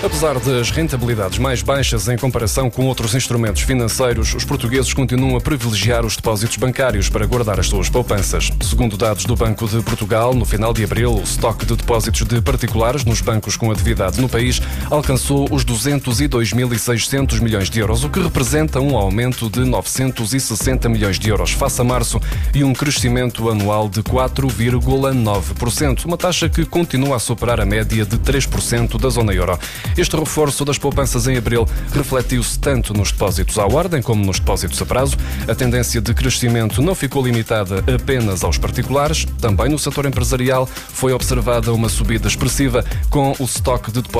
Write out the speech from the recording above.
Apesar das rentabilidades mais baixas em comparação com outros instrumentos financeiros, os portugueses continuam a privilegiar os depósitos bancários para guardar as suas poupanças. Segundo dados do Banco de Portugal, no final de abril, o estoque de depósitos de particulares nos bancos com atividade no país alcançou os 202.600 milhões de euros, o que representa um aumento de 960 milhões de euros face a março e um crescimento anual de 4,9%, uma taxa que continua a superar a média de 3% da zona euro. Este reforço das poupanças em abril refletiu-se tanto nos depósitos à ordem como nos depósitos a prazo. A tendência de crescimento não ficou limitada apenas aos particulares. Também no setor empresarial foi observada uma subida expressiva, com o estoque de depósitos